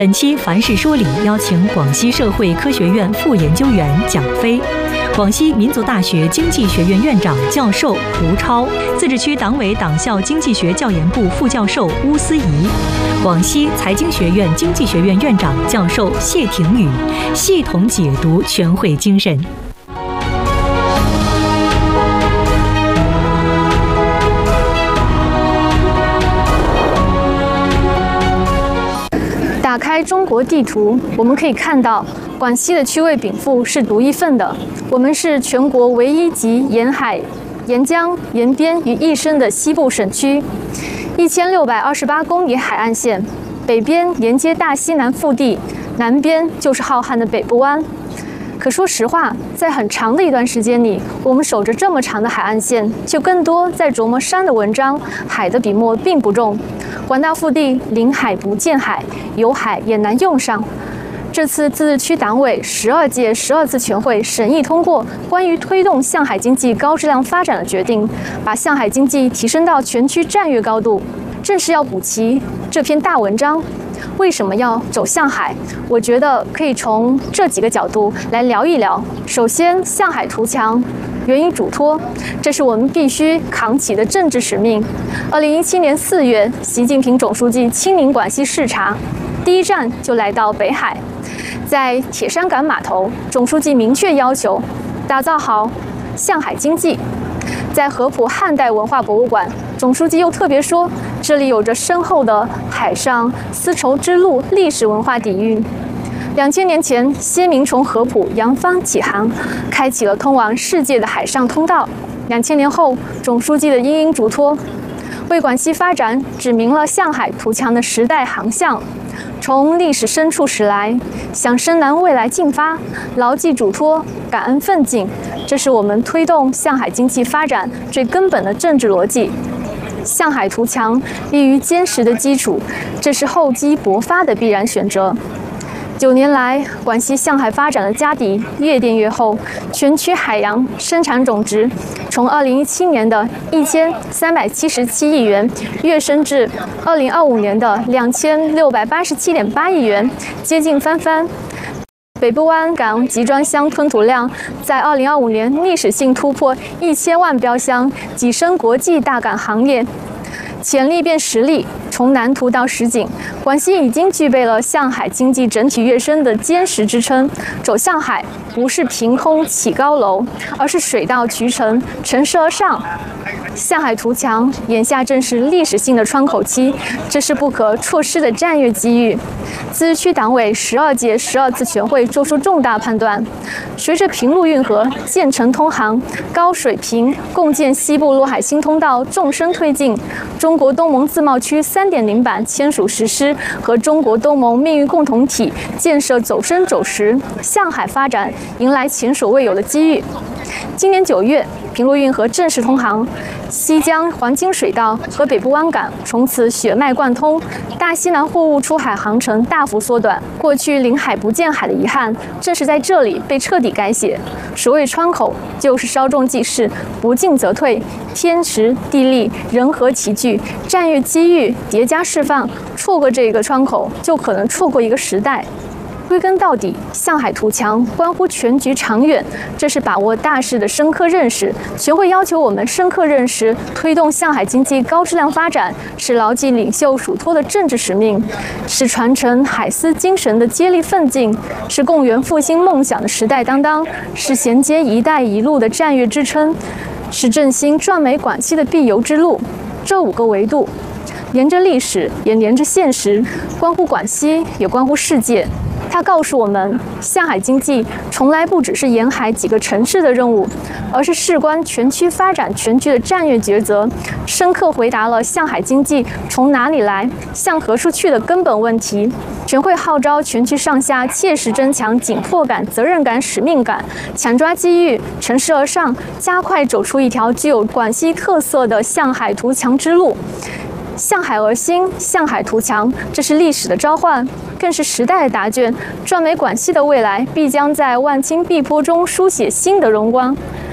本期凡事说理邀请广西社会科学院副研究员蒋飞，广西民族大学经济学院院长教授胡超，自治区党委党校经济学教研部副教授邬思怡，广西财经学院经济学院院长教授谢廷宇，系统解读全会精神。 打开中国地图，我们可以看到，广西的区位禀赋是独一份的。我们是全国唯一集沿海、沿江、沿边于一身的西部省区，1628公里海岸线，北边连接大西南腹地，南边就是浩瀚的北部湾。可说实话，在很长的一段时间里，我们守着这么长的海岸线，就更多在琢磨山的文章，海的笔墨并不重。广大腹地临海不见海，有海也难用上。这次自治区党委12届12次全会审议通过关于推动向海经济高质量发展的决定，把向海经济提升到全区战略高度，正是要补齐这篇大文章。为什么要走向海？我觉得可以从这几个角度来聊一聊。首先，向海图强源于嘱托，这是我们必须扛起的政治使命。2017年4月，习近平总书记亲临广西视察，第一站就来到北海，在铁山港码头，总书记明确要求打造好向海经济。在合浦汉代文化博物馆，总书记又特别说，这里有着深厚的海上丝绸之路历史文化底蕴。2000年前，先民从合浦扬帆起航，开启了通往世界的海上通道。2000年后，总书记的殷殷嘱托，为广西发展指明了向海图强的时代航向。从历史深处史来，想深南未来进发，牢记嘱托，感恩奋进，这是我们推动向海经济发展最根本的政治逻辑。向海图强立于坚实的基础，这是厚积薄发的必然选择。9年来，广西向海发展的家底越垫越厚，全区海洋生产总值从2017年的1377亿元跃升至2025年的2687.8亿元，接近翻番。北部湾港集装箱吞吐量在2025年历史性突破1000万标箱，跻身国际大港行列。潜力变实力，从蓝图到实景，广西已经具备了向海经济整体跃升的坚实支撑。走向海不是凭空起高楼，而是水到渠成，乘势而上。向海图强，眼下正是历史性的窗口期，这是不可错失的战略机遇。自治区党委12届12次全会作出重大判断，随着平陆运河建成通航、高水平共建西部陆海新通道纵深推进，中国东盟自贸区3.0版签署实施和中国东盟命运共同体建设走深走实，向海发展迎来前所未有的机遇。今年9月，平陆运河正式通航，西江黄金水道和北部湾港从此血脉贯通，大西南货物出海航程大幅缩短。过去临海不见海的遗憾，正是在这里被彻底改写。所谓窗口，就是稍纵即逝，不进则退，天时地利人和齐聚，战略机遇叠加释放，错过这个窗口，就可能错过一个时代。归根到底，向海图强关乎全局长远，这是把握大势的深刻认识。全会要求我们深刻认识，推动向海经济高质量发展，是牢记领袖嘱托的政治使命，是传承海思精神的接力奋进，是共圆复兴梦想的时代担当，是衔接“一带一路”的战略支撑，是振兴壮美广西的必由之路。这5个维度，连着历史，也连着现实，关乎广西，也关乎世界。它告诉我们，向海经济从来不只是沿海几个城市的任务，而是事关全区发展全局的战略抉择，深刻回答了向海经济从哪里来、向何处去的根本问题。全会号召全区上下切实增强紧迫感、责任感、使命感，抢抓机遇，乘势而上，加快走出一条具有广西特色的向海图强之路。向海而兴，向海图强，这是历史的召唤，更是时代的答卷。壮美广西的未来，必将在万顷碧波中书写新的荣光。